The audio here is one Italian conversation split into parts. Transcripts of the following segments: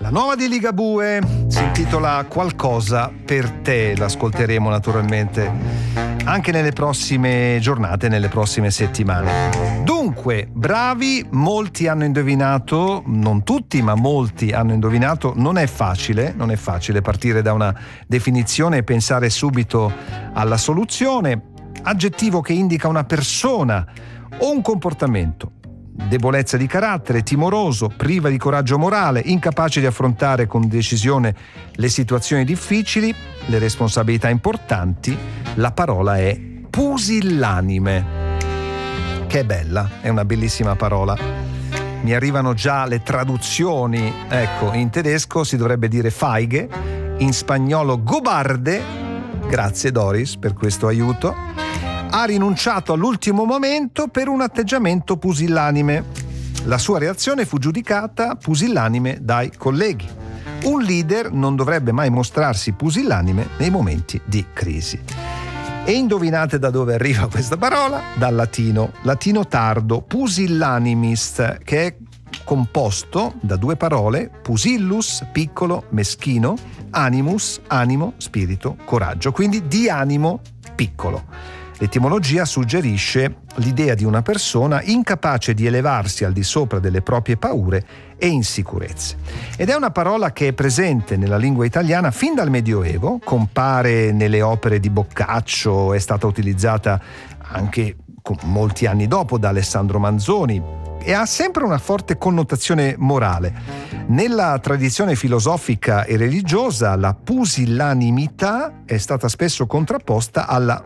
La nuova di Ligabue si intitola Qualcosa per te, l'ascolteremo naturalmente anche nelle prossime giornate, nelle prossime settimane. Dunque, bravi, molti hanno indovinato, non tutti ma molti hanno indovinato, non è facile partire da una definizione e pensare subito alla soluzione. Aggettivo che indica una persona o un comportamento. Debolezza di carattere, timoroso, priva di coraggio morale, incapace di affrontare con decisione le situazioni difficili, le responsabilità importanti. La parola è pusillanime. Che bella, è una bellissima parola. Mi arrivano già le traduzioni. Ecco, in tedesco si dovrebbe dire feige, in spagnolo gobarde. Grazie Doris per questo aiuto. Ha rinunciato all'ultimo momento per un atteggiamento pusillanime. La sua reazione fu giudicata pusillanime dai colleghi. Un leader non dovrebbe mai mostrarsi pusillanime nei momenti di crisi. E indovinate da dove arriva questa parola? Dal latino tardo, pusillanimis, che è composto da due parole, pusillus, piccolo, meschino, animus, animo, spirito, coraggio, quindi di animo piccolo. L'etimologia suggerisce l'idea di una persona incapace di elevarsi al di sopra delle proprie paure e insicurezze. Ed è una parola che è presente nella lingua italiana fin dal Medioevo, compare nelle opere di Boccaccio, è stata utilizzata anche molti anni dopo da Alessandro Manzoni e ha sempre una forte connotazione morale. Nella tradizione filosofica e religiosa la pusillanimità è stata spesso contrapposta alla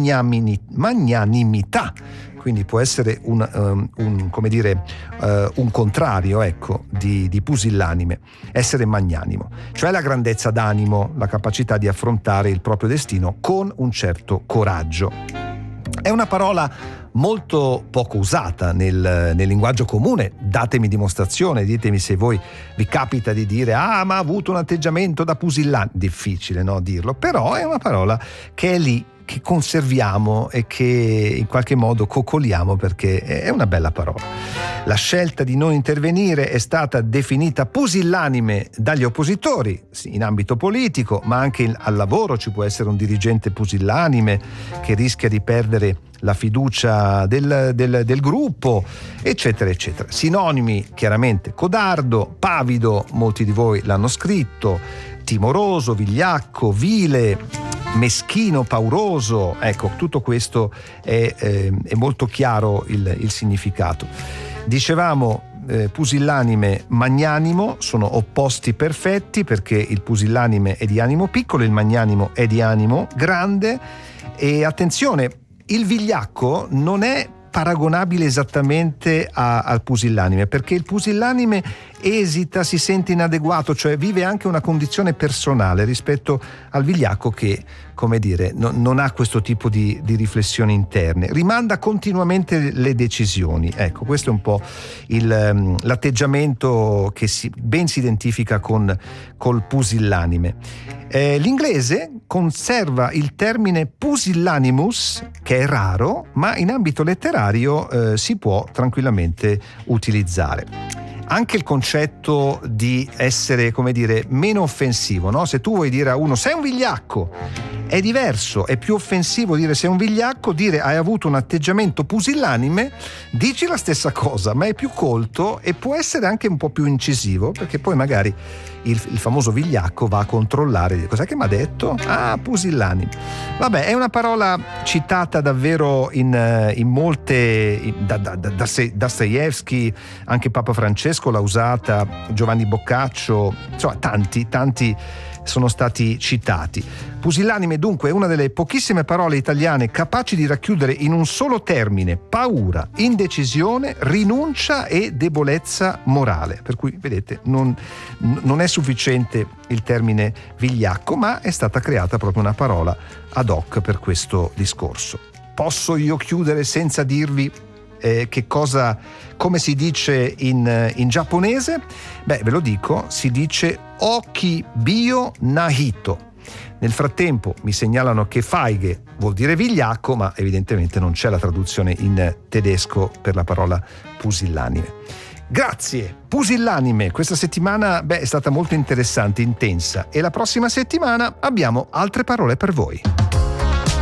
magnanimità, quindi può essere un contrario, ecco, di pusillanime, essere magnanimo, cioè la grandezza d'animo, la capacità di affrontare il proprio destino con un certo coraggio. È una parola molto poco usata nel linguaggio comune. Datemi dimostrazione, ditemi se voi vi capita di dire ma ha avuto un atteggiamento da pusillano. Difficile, no, dirlo, però è una parola che è lì, che conserviamo e che in qualche modo coccoliamo perché è una bella parola. La scelta di non intervenire è stata definita pusillanime dagli oppositori in ambito politico, ma anche al lavoro ci può essere un dirigente pusillanime che rischia di perdere la fiducia del gruppo, eccetera, eccetera. Sinonimi, chiaramente, codardo, pavido, molti di voi l'hanno scritto, timoroso, vigliacco, vile, meschino, pauroso. Ecco, tutto questo è molto chiaro il significato. Dicevamo pusillanime, magnanimo sono opposti perfetti perché il pusillanime è di animo piccolo, il magnanimo è di animo grande. E attenzione, il vigliacco non è paragonabile esattamente al pusillanime, perché il pusillanime esita, si sente inadeguato, cioè vive anche una condizione personale rispetto al vigliacco che, come dire, non ha questo tipo di riflessioni interne, rimanda continuamente le decisioni. Ecco, questo è un po' l'atteggiamento che ben si identifica col pusillanime. L'inglese conserva il termine pusillanimus, che è raro, ma in ambito letterario si può tranquillamente utilizzare. Anche il concetto di essere, come dire, meno offensivo, no? Se tu vuoi dire a uno sei un vigliacco, è diverso, è più offensivo dire sei un vigliacco, dire hai avuto un atteggiamento pusillanime, dici la stessa cosa, ma è più colto e può essere anche un po' più incisivo, perché poi magari il famoso vigliacco va a controllare cos'è che mi ha detto? Pusillanime. Vabbè, è una parola citata davvero in molte, da Dostoevskij, anche Papa Francesco l'ha usata, Giovanni Boccaccio, insomma tanti sono stati citati. Pusillanime dunque è una delle pochissime parole italiane capaci di racchiudere in un solo termine paura, indecisione, rinuncia e debolezza morale. Per cui, vedete, non è sufficiente il termine vigliacco, ma è stata creata proprio una parola ad hoc per questo discorso. Posso io chiudere senza dirvi come si dice in giapponese? Beh, ve lo dico, si dice okibio nahito. Nel frattempo mi segnalano che feige vuol dire vigliacco, ma evidentemente non c'è la traduzione in tedesco per la parola pusillanime. Grazie, pusillanime. Questa settimana è stata molto interessante, intensa, e la prossima settimana abbiamo altre parole per voi.